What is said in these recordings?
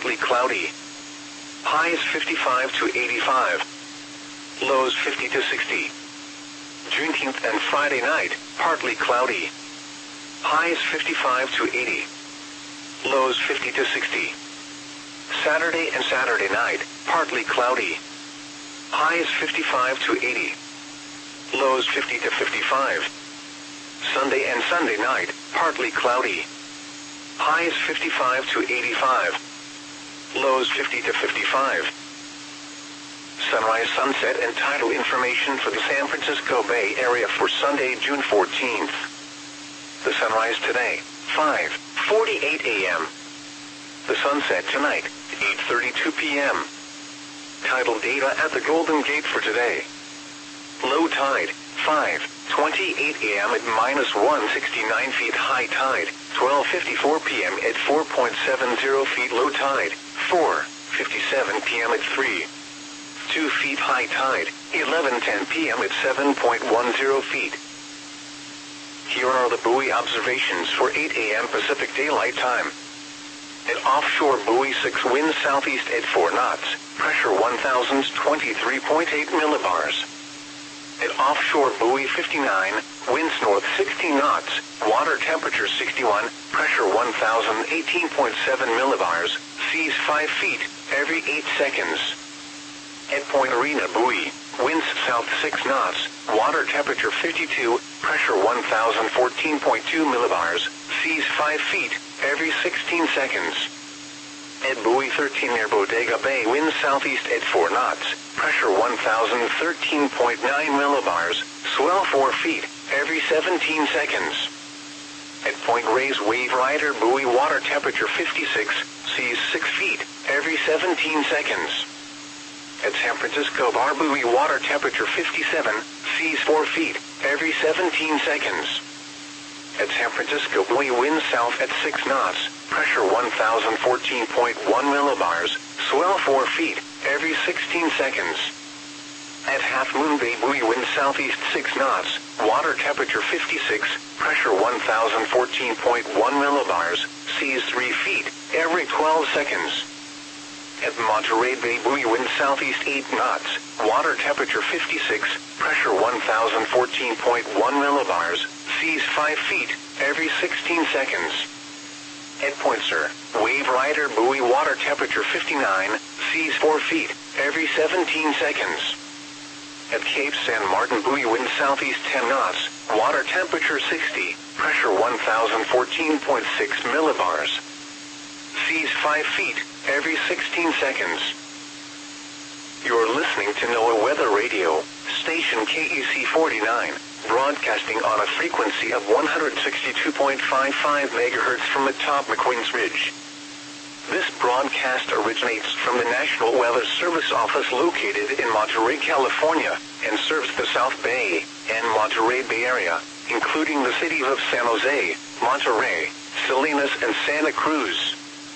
partly cloudy. Highs 55 to 85. Lows 50 to 60. Juneteenth and Friday night, partly cloudy. Highs 55 to 80. Lows 50 to 60. Saturday and Saturday night, partly cloudy. Highs 55 to 80. Lows 50 to 55. Sunday and Sunday night, partly cloudy. Highs 55 to 85. Lows 50 to 55. Sunrise, sunset, and tidal information for the San Francisco Bay Area for Sunday, June 14th. The sunrise today, 5:48 a.m. The sunset tonight, 8:32 p.m. Tidal data at the Golden Gate for today. Low tide, 5:28 a.m. at -169 feet. High tide, 12:54 p.m. at 4.70 feet. Low tide, 4:57 p.m. at 3.2 feet. High tide, 11:10 p.m. at 7.10 feet. Here are the buoy observations for 8 a.m. Pacific Daylight Time. At offshore buoy 6, wind southeast at 4 knots, pressure 1,023.8 millibars. At offshore buoy 59, winds north 16 knots, water temperature 61, pressure 1,018.7 millibars, seas 5 feet, every 8 seconds. At Point Arena buoy, winds south 6 knots, water temperature 52, pressure 1,014.2 millibars, seas 5 feet, every 16 seconds. At buoy 13 near Bodega Bay, winds southeast at 4 knots, pressure 1,013.9 millibars, swell 4 feet, every 17 seconds. At Point Reyes Wave Rider buoy, water temperature 56, seas 6 feet, every 17 seconds. At San Francisco Bar buoy, water temperature 57, seas 4 feet, every 17 seconds. At San Francisco buoy, wind south at 6 knots, pressure 1,014.1 millibars, swell 4 feet, every 16 seconds. At Half Moon Bay buoy, wind southeast 6 knots, water temperature 56, pressure 1,014.1 millibars, seas 3 feet, every 12 seconds. At Monterey Bay buoy, wind southeast 8 knots, water temperature 56, pressure 1,014.1 millibars, seas 5 feet, every 16 seconds. At Point Sur, Wave Rider buoy, water temperature 59, seas 4 feet, every 17 seconds. At Cape San Martin buoy, wind southeast 10 knots, water temperature 60, pressure 1,014.6 millibars. Seas 5 feet, every 16 seconds. You're listening to NOAA Weather Radio, station KEC 49, broadcasting on a frequency of 162.55 MHz from atop McQueen's Ridge. This broadcast originates from the National Weather Service office located in Monterey, California, and serves the South Bay and Monterey Bay Area, including the cities of San Jose, Monterey, Salinas, and Santa Cruz.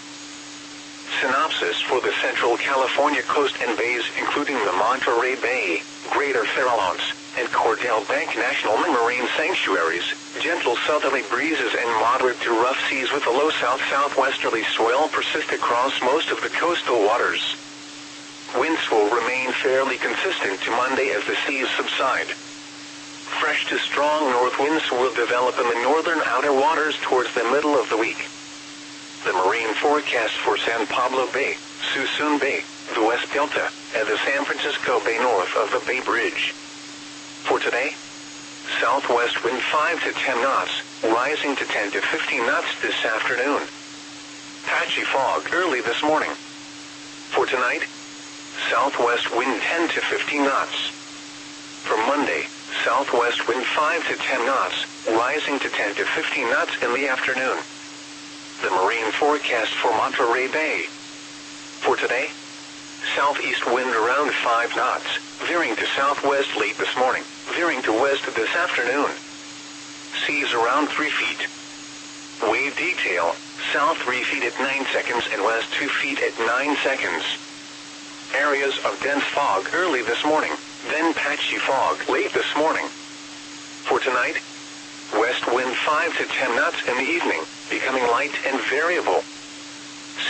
Synopsis for the Central California coast and bays, including the Monterey Bay, Greater Farallones, and Cordell Bank National Marine Sanctuaries, gentle southerly breezes and moderate to rough seas with a low south-southwesterly swell persist across most of the coastal waters. Winds will remain fairly consistent to Monday as the seas subside. Fresh to strong north winds will develop in the northern outer waters towards the middle of the week. The marine forecast for San Pablo Bay, Suisun Bay, the West Delta, and the San Francisco Bay north of the Bay Bridge. For today, southwest wind 5 to 10 knots, rising to 10 to 15 knots this afternoon. Patchy fog early this morning. For tonight, southwest wind 10 to 15 knots. For Monday, southwest wind 5 to 10 knots, rising to 10 to 15 knots in the afternoon. The marine forecast for Monterey Bay. For today, southeast wind around 5 knots, veering to southwest late this morning, veering to west this afternoon. Seas around 3 feet. Wave detail, south 3 feet at 9 seconds and west 2 feet at 9 seconds. Areas of dense fog early this morning, then patchy fog late this morning. For tonight, west wind 5 to 10 knots in the evening, becoming light and variable.